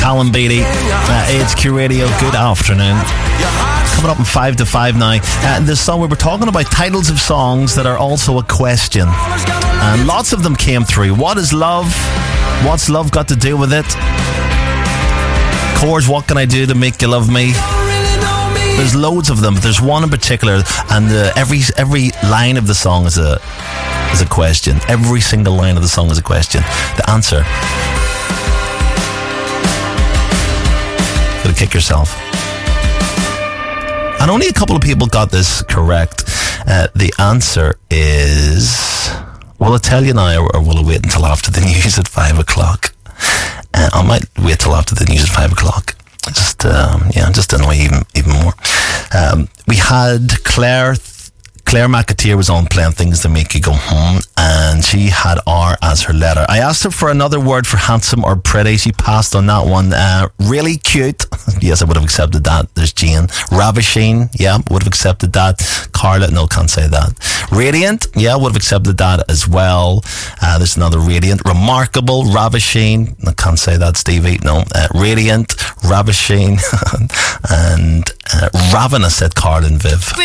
Callum Beatty, HQ Radio, good afternoon. Coming up in 5 to 5 now. This song, we were talking about titles of songs that are also a question. And lots of them came through. What is love? What's love got to do with it? Chords, what can I do to make you love me? There's loads of them, but there's one in particular, and every line of the song is a question. Every single line of the song is a question. The answer. Gotta kick yourself. And only a couple of people got this correct. The answer is... Will I tell you now, or will I wait until after the news at 5 o'clock? I might wait till after the news at 5 o'clock. Just annoy even more. We had Claire McAteer was on Playing Things to Make You Go Home, and she had R as her letter. I asked her for another word for handsome or pretty. She passed on that one. Really cute. Yes, I would have accepted that. There's Jane. Ravishing. Yeah, would have accepted that. Carla, no, can't say that. Radiant. Yeah, would have accepted that as well. There's another Radiant. Remarkable. Ravishing. I can't say that, Stevie. No. Radiant. Ravishing. And Ravenous, said Carla and Viv.